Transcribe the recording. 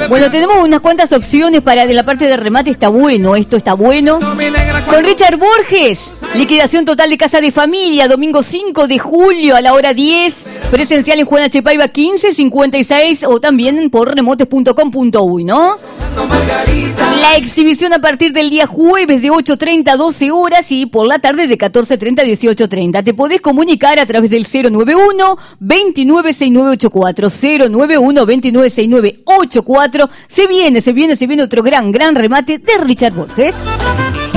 Bueno, tenemos unas cuantas opciones para de la parte de remate. Está bueno, esto está bueno. Con Richard Borges, liquidación total de casa de familia, domingo 5 de julio a la hora 10. Presencial en Juan H. Paiva 1556 o también por remotes.com.uy, ¿no? La exhibición a partir del día jueves de 8:30 a 12 horas y por la tarde de 14:30 a 18:30. Te podés comunicar a través del 091-296984. 091-296984. Se viene otro gran remate de Richard Borges.